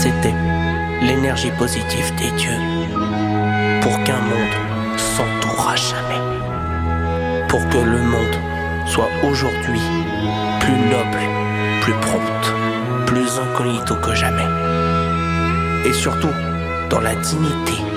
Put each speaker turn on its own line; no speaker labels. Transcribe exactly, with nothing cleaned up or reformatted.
C'était l'énergie positive des dieux pour qu'un monde s'entoure à jamais, pour que le monde soit aujourd'hui plus noble, plus prompt, plus incognito que jamais, et surtout dans la dignité